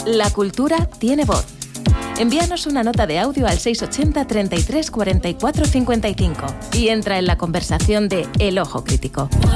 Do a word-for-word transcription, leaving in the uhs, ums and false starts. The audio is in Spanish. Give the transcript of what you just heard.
La cultura tiene voz. Envíanos una nota de audio al seis ochenta, treinta y tres, cuarenta y cuatro, cincuenta y cinco y entra en la conversación de El Ojo Crítico.